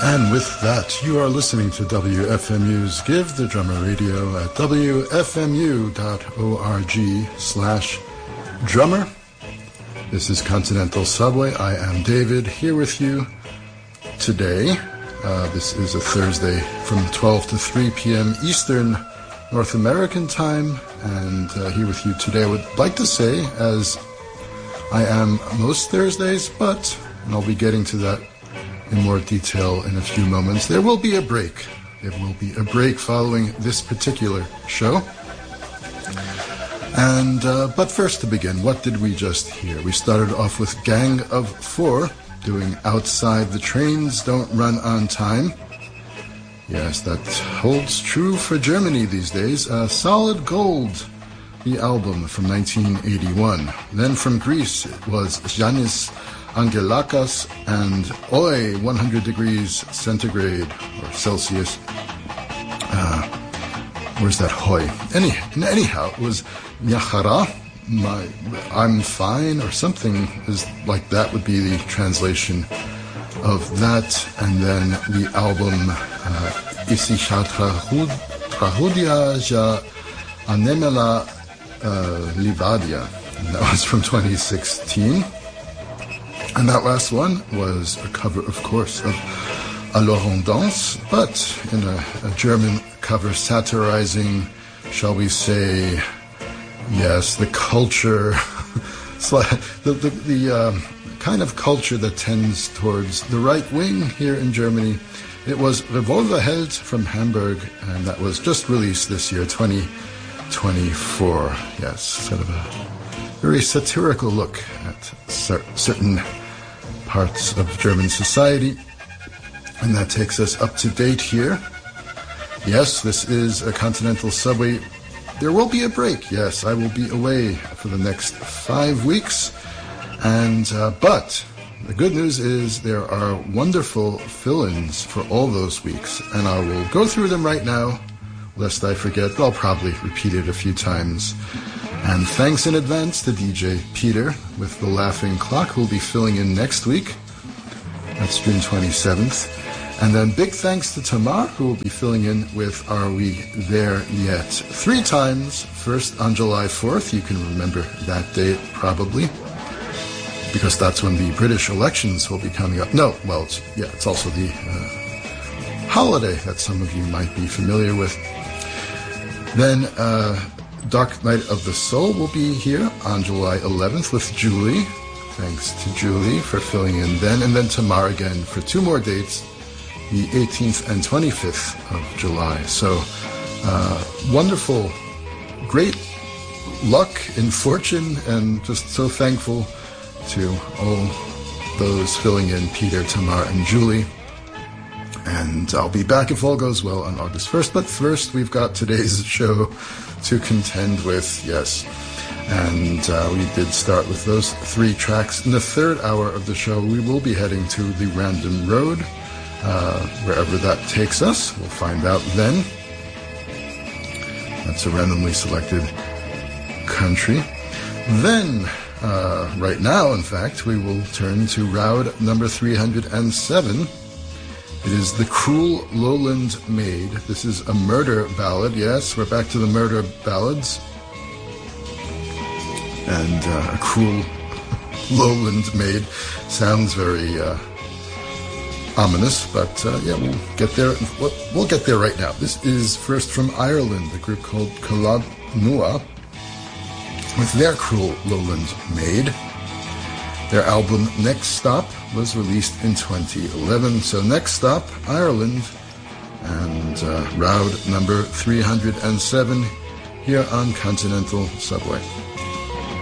And with that, you are listening to WFMU's Give the Drummer Radio at wfmu.org/drummer. This is Continental Subway. I am David, here with you today. This is a Thursday from 12 to 3 p.m. Eastern North American time. And here with you today, I would like to say, as I am most Thursdays, and I'll be getting to that in more detail in a few moments, there will be a break. There will be a break following this particular show. And but first, to begin, what did we just hear? We started off with Gang of Four doing Outside the Trains Don't Run on Time. Yes, that holds true for Germany these days. Solid Gold, the album from 1981. Then from Greece, it was Yanis Angelakis and Oi, 100 degrees centigrade or Celsius. Where's that Hoi? Anyhow, it was Nyachara, I'm fine, or something is like that would be the translation of that. And then the album Isisha Trahudia Ja Anemela Livadia. And that was from 2016. And that last one was a cover, of course, of Alors on danse, but in a German cover satirizing, shall we say, yes, the culture, the kind of culture that tends towards the right wing here in Germany. It was Revolverheld from Hamburg, and that was just released this year, 2024. Yes, sort of a very satirical look at certain parts of German society. And that takes us up to date here. Yes, this is a Continental Subway. There will be a break. Yes, I will be away for the next 5 weeks. And but the good news is there are wonderful fill-ins for all those weeks. And I will go through them right now, lest I forget. I'll probably repeat it a few times. And thanks in advance to DJ Peter with the Laughing Clock, who will be filling in next week. That's June 27th. And then big thanks to Tamar, who will be filling in with Are We There Yet? 3 times. First on July 4th. You can remember that date probably, because that's when the British elections will be coming up. No, well, it's also the holiday that some of you might be familiar with. Then Dark Night of the Soul will be here on July 11th with Julie. Thanks to Julie for filling in then. And then Tamar again for 2 more dates, the 18th and 25th of July. So wonderful, great luck and fortune, and just so thankful to all those filling in, Peter, Tamar, and Julie. And I'll be back if all goes well on August 1st. But first, we've got today's show to contend with, yes. And we did start with those 3 tracks. In the third hour of the show, we will be heading to the Random Road, wherever that takes us. We'll find out then. That's a randomly selected country. Then, right now, in fact, we will turn to round number 307. It is The Cruel Lowland Maid. This is a murder ballad. Yes, we're back to the murder ballads. And a cruel lowland maid sounds very ominous, but we'll get there. We'll get there right now. This is first from Ireland, a group called Collab Nua, with their Cruel Lowland Maid. Their album Next Stop was released in 2011. So Next Stop, Ireland, and round number 307 here on Continental Subway.